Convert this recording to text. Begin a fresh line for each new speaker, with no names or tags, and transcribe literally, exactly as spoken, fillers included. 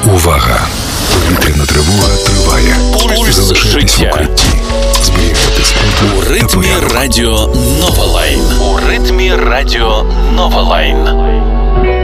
Увага! Повітряна тривога триває.
Пульс
Залишайтесь в
життя.
укритті. Зберігайте спокій
У
та
ритмі
порядок.
радіо Новалайн. У ритмі радіо Новалайн.